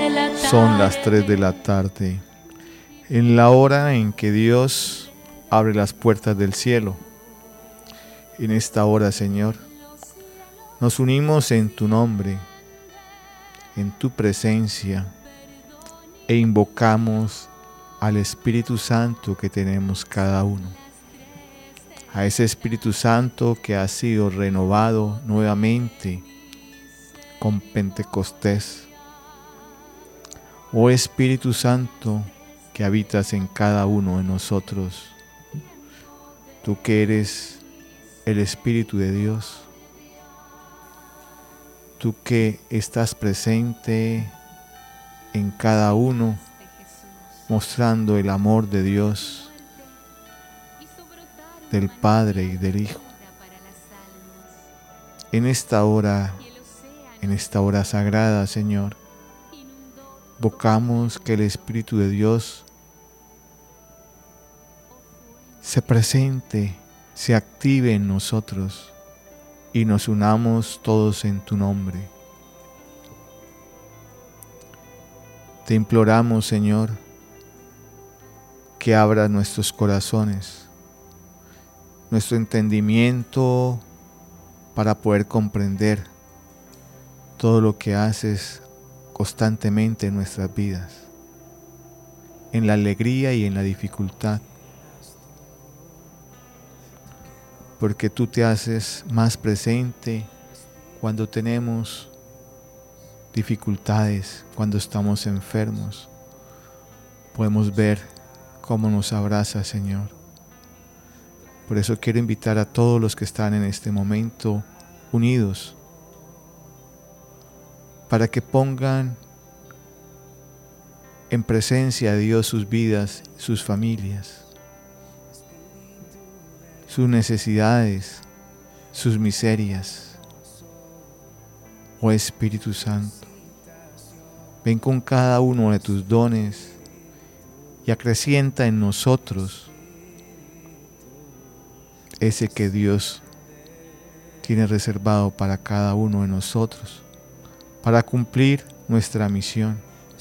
Son las 3 de la tarde, en la hora en que Dios abre las puertas del cielo. En esta hora, Señor, nos unimos en tu nombre, en tu presencia, e invocamos al Espíritu Santo que tenemos cada uno. A ese Espíritu Santo que ha sido renovado nuevamente con Pentecostés. Oh Espíritu Santo que habitas en cada uno de nosotros, tú que eres el Espíritu de Dios, tú que estás presente en cada uno, mostrando el amor de Dios, del Padre y del Hijo. En esta hora sagrada, Señor, invocamos que el Espíritu de Dios se presente, se active en nosotros y nos unamos todos en tu nombre. Te imploramos, Señor, que abra nuestros corazones, nuestro entendimiento para poder comprender todo lo que haces constantemente en nuestras vidas, en la alegría y en la dificultad, porque tú te haces más presente cuando tenemos dificultades, cuando estamos enfermos. Podemos ver cómo nos abraza, Señor. Por eso quiero invitar a todos los que están en este momento unidos, para que pongan en presencia de Dios sus vidas, sus familias, sus necesidades, sus miserias. Oh Espíritu Santo, ven con cada uno de tus dones y acrecienta en nosotros ese que Dios tiene reservado para cada uno de nosotros, para cumplir nuestra misión.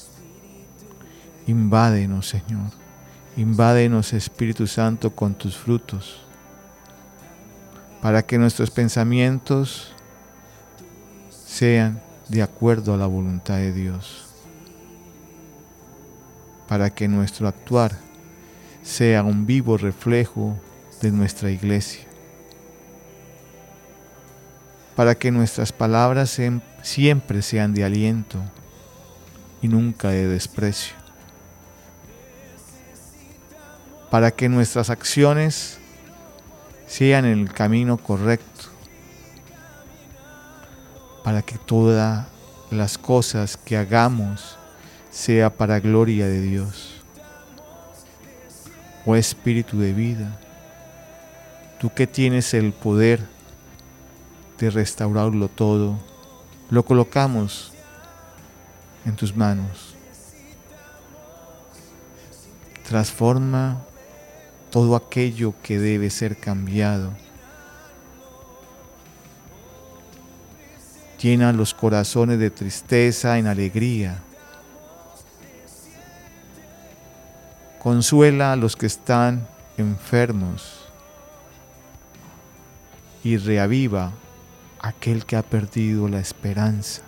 Invádenos, Señor, invádenos, Espíritu Santo, con tus frutos, para que nuestros pensamientos sean de acuerdo a la voluntad de Dios, para que nuestro actuar sea un vivo reflejo de nuestra iglesia, para que nuestras palabras siempre sean de aliento y nunca de desprecio, para que nuestras acciones sean en el camino correcto, para que todas las cosas que hagamos sea para gloria de Dios. Oh Espíritu de vida, tú que tienes el poder de restaurarlo todo, lo colocamos en tus manos. Transforma todo aquello que debe ser cambiado. Llena los corazones de tristeza en alegría. Consuela a los que están enfermos y reaviva a aquel que ha perdido la esperanza.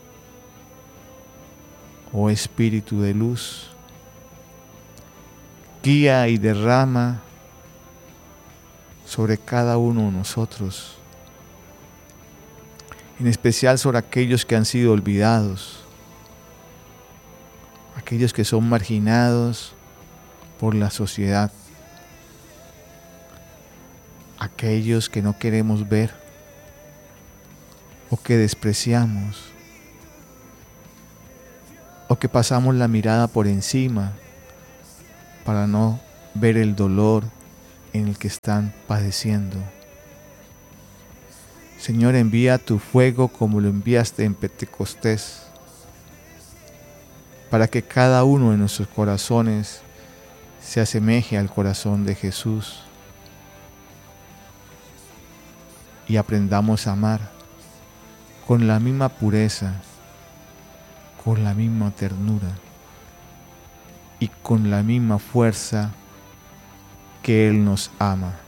Oh Espíritu de luz, guía y derrama sobre cada uno de nosotros, en especial sobre aquellos que han sido olvidados, aquellos que son marginados por la sociedad, aquellos que no queremos ver o que despreciamos o que pasamos la mirada por encima para no ver el dolor en el que están padeciendo. Señor, envía tu fuego como lo enviaste en Pentecostés, para que cada uno de nuestros corazones se asemeje al corazón de Jesús y aprendamos a amar con la misma pureza, con la misma ternura y con la misma fuerza que Él nos ama.